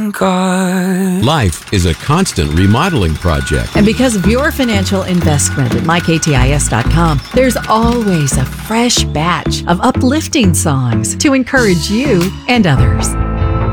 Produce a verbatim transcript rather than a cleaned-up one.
thank God. Life is a constant remodeling project. And because of your financial investment at my K T I S dot com, there's always a fresh batch of uplifting songs to encourage you and others.